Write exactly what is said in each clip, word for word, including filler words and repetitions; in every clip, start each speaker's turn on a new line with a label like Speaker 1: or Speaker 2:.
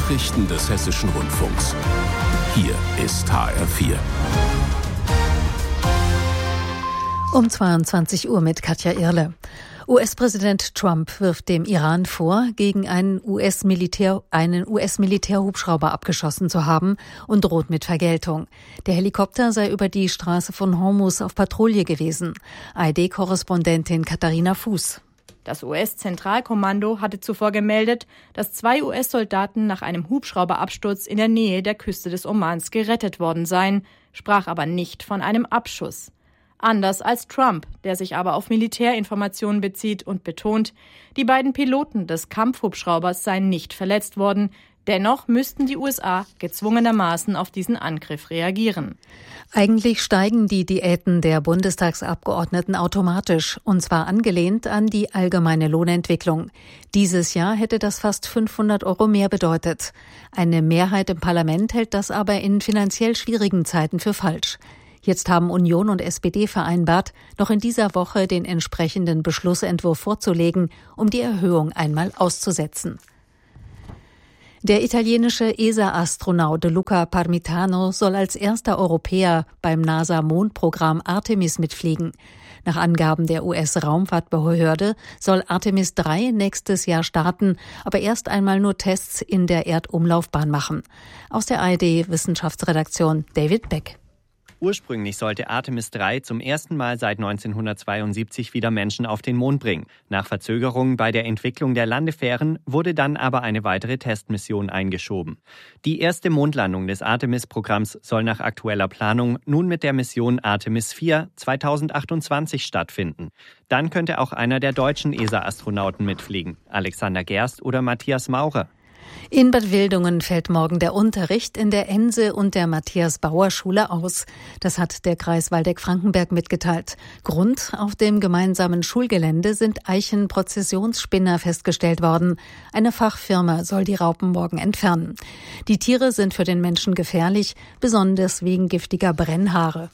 Speaker 1: Nachrichten des Hessischen Rundfunks. Hier ist H R vier.
Speaker 2: Um zweiundzwanzig Uhr mit Katja Irle. U S-Präsident Trump wirft dem Iran vor, gegen einen U S-Militär, einen U S-Militärhubschrauber abgeschossen zu haben und droht mit Vergeltung. Der Helikopter sei über die Straße von Hormuz auf Patrouille gewesen. A R D-Korrespondentin Katharina Fuß.
Speaker 3: Das U S-Zentralkommando hatte zuvor gemeldet, dass zwei U S-Soldaten nach einem Hubschrauberabsturz in der Nähe der Küste des Omans gerettet worden seien, sprach aber nicht von einem Abschuss. Anders als Trump, der sich aber auf Militärinformationen bezieht und betont, die beiden Piloten des Kampfhubschraubers seien nicht verletzt worden. Dennoch müssten die U S A gezwungenermaßen auf diesen Angriff reagieren.
Speaker 2: Eigentlich steigen die Diäten der Bundestagsabgeordneten automatisch, und zwar angelehnt an die allgemeine Lohnentwicklung. Dieses Jahr hätte das fast fünfhundert Euro mehr bedeutet. Eine Mehrheit im Parlament hält das aber in finanziell schwierigen Zeiten für falsch. Jetzt haben Union und S P D vereinbart, noch in dieser Woche den entsprechenden Beschlussentwurf vorzulegen, um die Erhöhung einmal auszusetzen. Der italienische E S A-Astronaut Luca Parmitano soll als erster Europäer beim NASA-Mondprogramm Artemis mitfliegen. Nach Angaben der U S-Raumfahrtbehörde soll Artemis drei nächstes Jahr starten, aber erst einmal nur Tests in der Erdumlaufbahn machen. Aus der A R D-Wissenschaftsredaktion David Beck.
Speaker 4: Ursprünglich sollte Artemis drei zum ersten Mal seit neunzehnhundertzweiundsiebzig wieder Menschen auf den Mond bringen. Nach Verzögerungen bei der Entwicklung der Landefähren wurde dann aber eine weitere Testmission eingeschoben. Die erste Mondlandung des Artemis-Programms soll nach aktueller Planung nun mit der Mission Artemis vier zweitausendachtundzwanzig stattfinden. Dann könnte auch einer der deutschen E S A-Astronauten mitfliegen, Alexander Gerst oder Matthias Maurer.
Speaker 2: In Bad Wildungen fällt morgen der Unterricht in der Ense und der Matthias-Bauer-Schule aus. Das hat der Kreis Waldeck-Frankenberg mitgeteilt. Grund: auf dem gemeinsamen Schulgelände sind Eichenprozessionsspinner festgestellt worden. Eine Fachfirma soll die Raupen morgen entfernen. Die Tiere sind für den Menschen gefährlich, besonders wegen giftiger Brennhaare.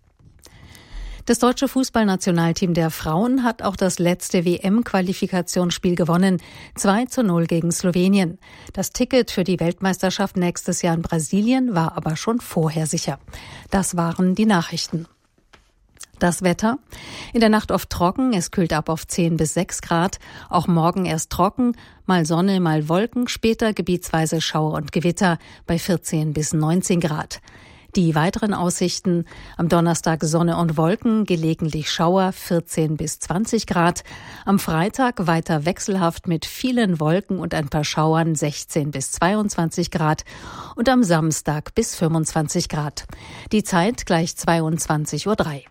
Speaker 2: Das deutsche Fußballnationalteam der Frauen hat auch das letzte W M-Qualifikationsspiel gewonnen. zwei zu null gegen Slowenien. Das Ticket für die Weltmeisterschaft nächstes Jahr in Brasilien war aber schon vorher sicher. Das waren die Nachrichten. Das Wetter: in der Nacht oft trocken, es kühlt ab auf zehn bis sechs Grad. Auch morgen erst trocken, mal Sonne, mal Wolken, später gebietsweise Schauer und Gewitter bei vierzehn bis neunzehn Grad. Die weiteren Aussichten: am Donnerstag Sonne und Wolken, gelegentlich Schauer, vierzehn bis zwanzig Grad. Am Freitag weiter wechselhaft mit vielen Wolken und ein paar Schauern, sechzehn bis zweiundzwanzig Grad. Und am Samstag bis fünfundzwanzig Grad. Die Zeit gleich zweiundzwanzig Uhr drei.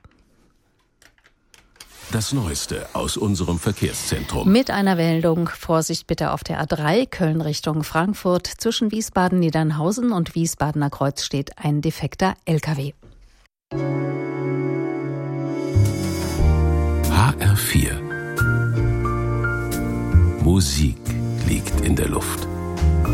Speaker 1: Das Neueste aus unserem Verkehrszentrum.
Speaker 2: Mit einer Meldung: Vorsicht bitte auf der A drei, Köln Richtung Frankfurt. Zwischen Wiesbaden-Niedernhausen und Wiesbadener Kreuz steht ein defekter L K W.
Speaker 1: H R vier. Musik liegt in der Luft.